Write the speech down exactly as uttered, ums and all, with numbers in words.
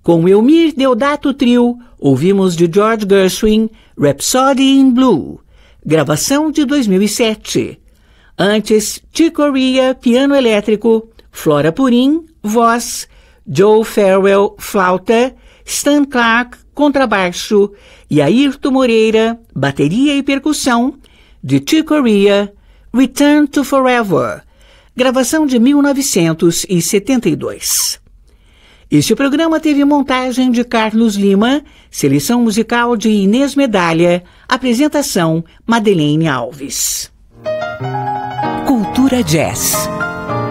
Com Elmir Deodato Trio, ouvimos de George Gershwin, Rhapsody in Blue, gravação de dois mil e sete. Antes, Chick Corea, piano elétrico, Flora Purim, voz, Joe Farrell, flauta, Stan Clark, contrabaixo e Ayrton Moreira, bateria e percussão, de Chick Corea, Return to Forever, gravação de mil novecentos e setenta e dois. Este programa teve montagem de Carlos Lima, seleção musical de Inês Medalha, apresentação Madeleine Alves. Cultura Jazz.